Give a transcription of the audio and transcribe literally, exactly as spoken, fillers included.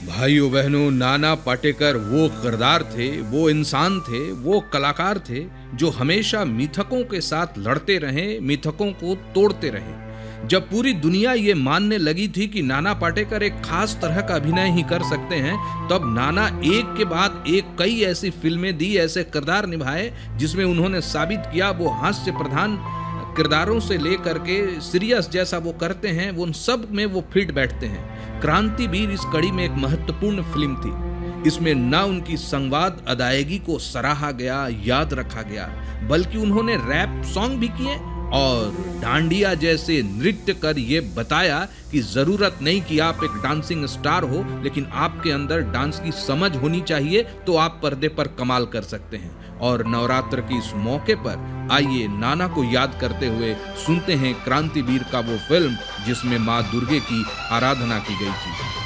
भाइयों बहनों, नाना पाटेकर वो किरदार थे, वो इंसान थे, वो कलाकार थे जो हमेशा मिथकों के साथ लड़ते रहे, मिथकों को तोड़ते रहे। जब पूरी दुनिया ये मानने लगी थी कि नाना पाटेकर एक खास तरह का अभिनय ही कर सकते हैं, तब नाना एक के बाद एक कई ऐसी फिल्में दी, ऐसे किरदार निभाए जिसमें उन्होंने साबित किया वो हास्य प्रधान किरदारों से लेकर के सीरियस जैसा वो करते हैं, वो उन सब में वो फिट बैठते हैं। क्रांतिवीर इस कड़ी में एक महत्वपूर्ण फिल्म थी। इसमें न उनकी संवाद अदायगी को सराहा गया, याद रखा गया, बल्कि उन्होंने रैप सॉन्ग भी किए और डांडिया जैसे नृत्य कर ये बताया कि जरूरत नहीं कि आप एक डांसिंग स्टार हो, लेकिन आपके अंदर डांस की समझ होनी चाहिए तो आप पर्दे पर कमाल कर सकते हैं। और नवरात्र की इस मौके पर आइए नाना को याद करते हुए सुनते हैं क्रांतिवीर का वो फिल्म जिसमें माँ दुर्गे की आराधना की गई थी।